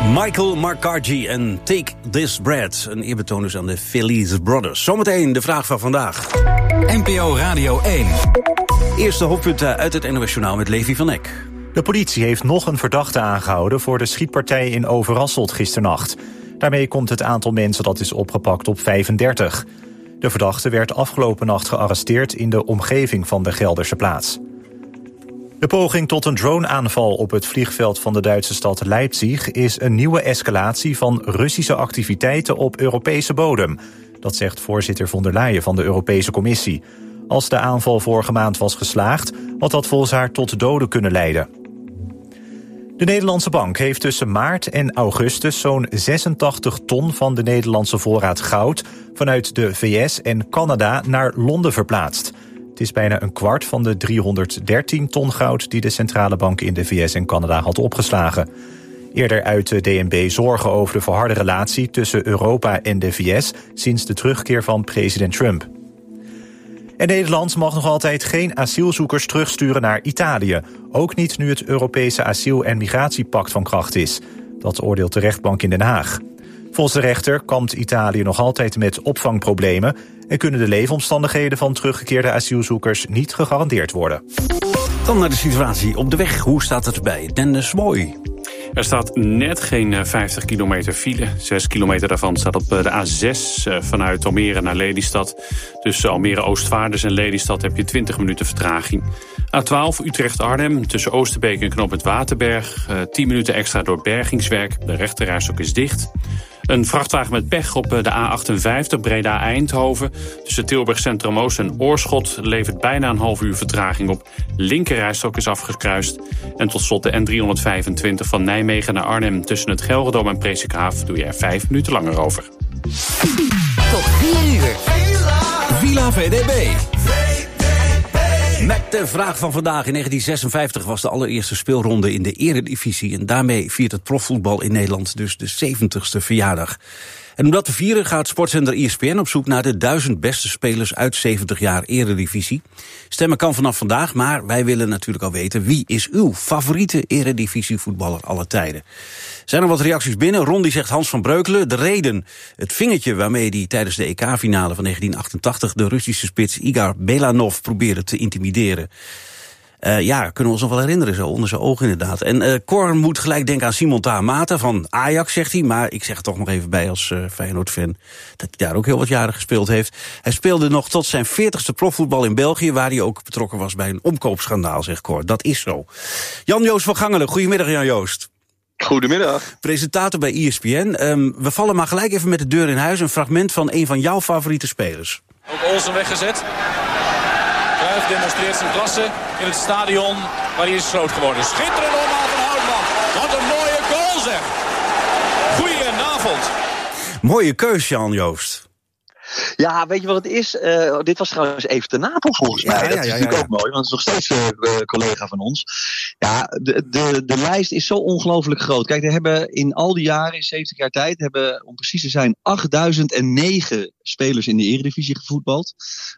Michael McCarthy en Take This Bread. Een eerbetoon dus aan de Feliz Brothers. Zometeen de vraag van vandaag. NPO Radio 1. Eerste hoofdpunten uit het NOS Journaal met Levi van Eck. De politie heeft nog een verdachte aangehouden voor de schietpartij in Overasselt gisternacht. Daarmee komt het aantal mensen dat is opgepakt op 35. De verdachte werd afgelopen nacht gearresteerd in de omgeving van de Gelderse plaats. De poging tot een drone-aanval op het vliegveld van de Duitse stad Leipzig is een nieuwe escalatie van Russische activiteiten op Europese bodem. Dat zegt voorzitter von der Leyen van de Europese Commissie. Als de aanval vorige maand was geslaagd, had dat volgens haar tot doden kunnen leiden. De Nederlandse Bank heeft tussen maart en augustus zo'n 86 ton van de Nederlandse voorraad goud vanuit de VS en Canada naar Londen verplaatst. Het is bijna een kwart van de 313 ton goud die de centrale bank in de VS en Canada had opgeslagen. Eerder uitte DNB zorgen over de verharde relatie tussen Europa en de VS sinds de terugkeer van president Trump. En Nederland mag nog altijd geen asielzoekers terugsturen naar Italië. Ook niet nu het Europese asiel- en migratiepact van kracht is. Dat oordeelt de rechtbank in Den Haag. Volgens de rechter kampt Italië nog altijd met opvangproblemen en kunnen de leefomstandigheden van teruggekeerde asielzoekers niet gegarandeerd worden. Dan naar de situatie op de weg. Hoe staat het erbij? Dennis Mooi. Er staat net geen 50 kilometer file. 6 kilometer daarvan staat op de A6 vanuit Almere naar Lelystad. Tussen Almere Oostvaarders en Lelystad heb je 20 minuten vertraging. A12 Utrecht-Arnhem tussen Oosterbeek en Knoop het Waterberg. 10 minuten extra door bergingswerk. De rechterrijstok is dicht. Een vrachtwagen met pech op de A58 Breda-Eindhoven. Tussen Tilburg Centrum Oost en Oorschot levert bijna een half uur vertraging op. Linkerrijstok is afgekruist. En tot slot de N325 van Nijmegen naar Arnhem. Tussen het Gelredome en Presikhaaf doe je er 5 minuten langer over. Tot 4 uur. Villa VDB. Met de vraag van vandaag. In 1956 was de allereerste speelronde in de eredivisie. En daarmee viert het profvoetbal in Nederland dus de 70ste verjaardag. En om dat te vieren gaat sportzender ESPN op zoek naar de 1000 beste spelers uit 70 jaar eredivisie. Stemmen kan vanaf vandaag, maar wij willen natuurlijk al weten: wie is uw favoriete eredivisievoetballer aller tijden? Zijn er wat reacties binnen? Ron die zegt Hans van Breukelen. De reden, het vingertje waarmee hij tijdens de EK-finale van 1988... de Russische spits Igor Belanov probeerde te intimideren. Ja, kunnen we ons nog wel herinneren, zo onder zijn ogen inderdaad. En Cor moet gelijk denken aan Simon Tahamata van Ajax, zegt hij. Maar ik zeg het toch nog even bij als Feyenoord-fan dat hij daar ook heel wat jaren gespeeld heeft. Hij speelde nog tot zijn 40ste profvoetbal in België, waar hij ook betrokken was bij een omkoopschandaal, zegt Cor. Dat is zo. Jan-Joost van Gangelen, goedemiddag Jan-Joost. Goedemiddag. Presentator bij ESPN. We vallen maar gelijk even met de deur in huis. Een fragment van een van jouw favoriete spelers. Ook Olsen weggezet. Cruijff demonstreert zijn klasse in het stadion waar hij is groot geworden. Schitterend omhaal van Houtman. Wat een mooie goal zeg. Goedenavond. Mooie keus, Jan-Joost. Ja, weet je wat het is? Dit was trouwens even te Napel volgens mij. Dat is natuurlijk ook mooi, want het is nog steeds collega van ons. Ja, de lijst is zo ongelooflijk groot. Kijk, er hebben in al die jaren, in 70 jaar tijd, hebben om precies te zijn 8009 spelers in de Eredivisie gevoetbald.